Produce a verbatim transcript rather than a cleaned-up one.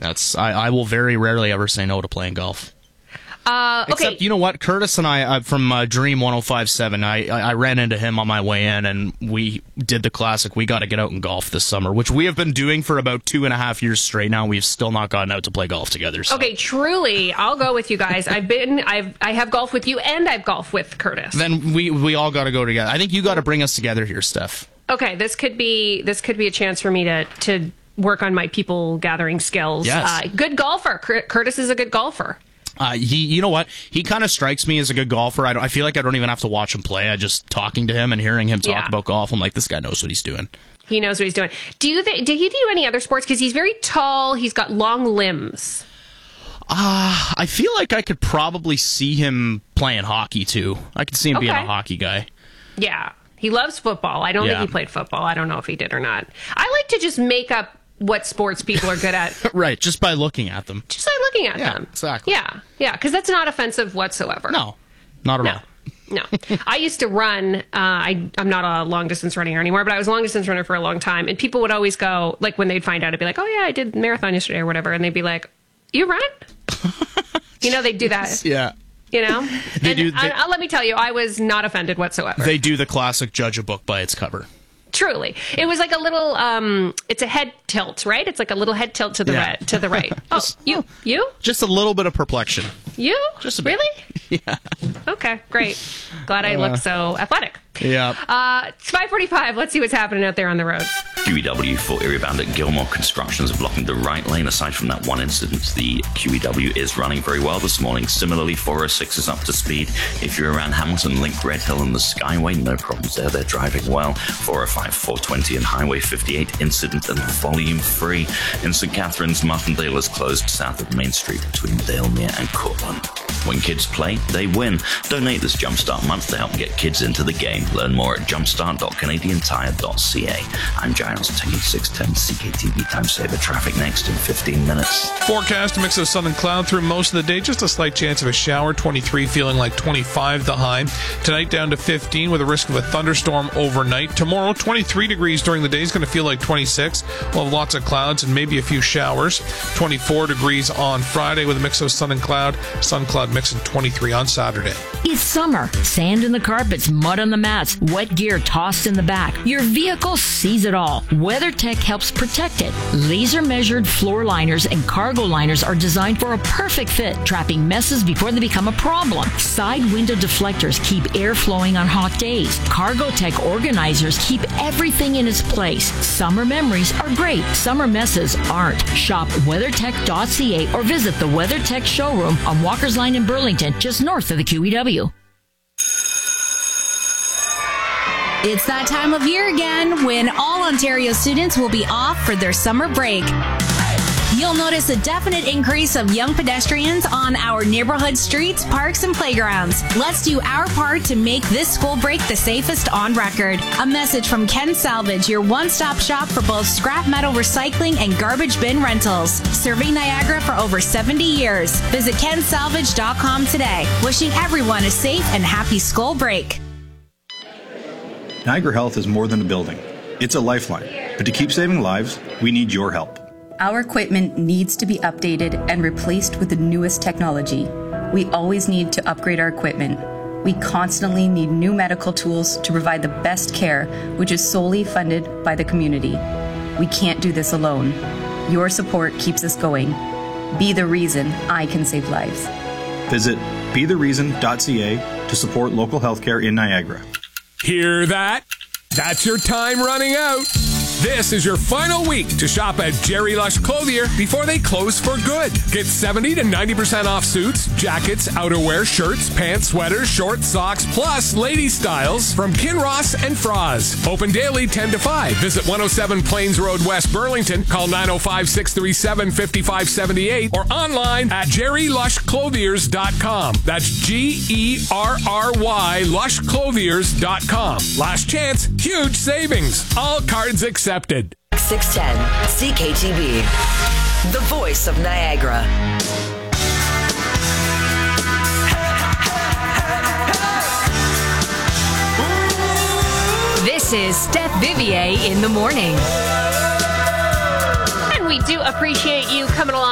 That's I, I will very rarely ever say no to playing golf. Uh, okay. Except, you know what? Curtis and I, uh, from uh, Dream one oh five point seven, I, I I ran into him on my way in, and we did the classic, we got to get out and golf this summer, which we have been doing for about two and a half years straight now. We've still not gotten out to play golf together. So. Okay, truly, I'll go with you guys. I've been, I've, I have golf with you, and I've golf with Curtis. Then we, we all got to go together. I think you got to bring us together here, Steph. Okay, this could be, this could be a chance for me to, to work on my people gathering skills. Yes. Uh, good golfer. Cur- Curtis is a good golfer. Uh, he, you know what? He kind of strikes me as a good golfer. I, don't, I feel like I don't even have to watch him play. I just talking to him and hearing him talk Yeah. about golf. I'm like, this guy knows what he's doing. He knows what he's doing. Do you th- did he do any other sports? Because he's very tall. He's got long limbs. Ah, uh, I feel like I could probably see him playing hockey too. I could see him Okay. being a hockey guy. Yeah, he loves football. I don't Yeah. think he played football. I don't know if he did or not. I like to just make up what sports people are good at. Right, just by looking at them. Just by looking at Yeah, them. exactly. Yeah, yeah, because that's not offensive whatsoever. No, not at No. all. No. I used to run, uh, I, I'm not a long distance runner anymore, but I was a long distance runner for a long time. And people would always go, like when they'd find out, I'd be like, oh yeah, I did marathon yesterday or whatever. And they'd be like, you run? You know, they'd do that. Yeah. You know? They and do- they- I, I'll let me tell you, I was not offended whatsoever. They do the classic judge a book by its cover. Truly. It was like a little, um, it's a head tilt, right? It's like a little head tilt to the Yeah. right. To the right. Oh, you? You? Just a little bit of perplexion. You? Just a bit. Really? Yeah. Okay, great. Glad I look so athletic. Yeah. Uh, it's five forty-five. Let's see what's happening out there on the road. Q E W for Erie Bandit Gilmore Construction is blocking the right lane. Aside from that one incident, the Q E W is running very well this morning. Similarly, four oh six is up to speed. If you're around Hamilton, Link, Red Hill and the Skyway, no problems there. They're driving well. four oh five, four twenty and Highway fifty-eight, incident and volume free. In Saint Catharines, Martindale is closed south of Main Street between Dalemere and Cortland. When kids play, they win. Donate this Jumpstart month to help get kids into the game. Learn more at jumpstart dot canadian tire dot c a. I'm Giles, taking six ten C K T V time saver. Traffic next in fifteen minutes. Forecast, a mix of sun and cloud through most of the day. Just a slight chance of a shower. twenty-three feeling like twenty-five the high. Tonight down to fifteen with a risk of a thunderstorm overnight. Tomorrow, twenty-three degrees during the day is going to feel like twenty-six. We'll have lots of clouds and maybe a few showers. twenty-four degrees on Friday with a mix of sun and cloud. Sun cloud mix in twenty-three on Saturday. It's summer. Sand in the carpets, mud on the mats, wet gear tossed in the back. Your vehicle sees it all. WeatherTech helps protect it. Laser measured floor liners and cargo liners are designed for a perfect fit, trapping messes before they become a problem. Side window deflectors keep air flowing on hot days. CargoTech organizers keep everything in its place. Summer memories are great. Summer messes aren't. Shop weathertech dot c a or visit the WeatherTech showroom on Walker's Line in Burlington, just north of the Q E W. It's that time of year again when all Ontario students will be off for their summer break. You'll notice a definite increase of young pedestrians on our neighborhood streets, parks, and playgrounds. Let's do our part to make this school break the safest on record. A message from Ken Salvage, your one-stop shop for both scrap metal recycling and garbage bin rentals. Serving Niagara for over seventy years. Visit ken salvage dot com today. Wishing everyone a safe and happy school break. Niagara Health is more than a building. It's a lifeline. But to keep saving lives, we need your help. Our equipment needs to be updated and replaced with the newest technology. We always need to upgrade our equipment. We constantly need new medical tools to provide the best care, which is solely funded by the community. We can't do this alone. Your support keeps us going. Be the reason I can save lives. Visit be the reason dot c a to support local healthcare in Niagara. Hear that? That's your time running out. This is your final week to shop at Jerry Lush Clothier before they close for good. Get seventy to ninety percent off suits, jackets, outerwear, shirts, pants, sweaters, shorts, socks, plus lady styles from Kinross and Froz. Open daily ten to five. Visit one oh seven Plains Road, West Burlington. Call nine oh five, six three seven, five five seven eight or online at jerry lush clothiers dot com. That's G E R R Y lush clothiers dot com. Last chance, huge savings. All cards accepted. six ten C K T V, the voice of Niagara. This is Steph Vivier in the morning. And we do appreciate you coming along.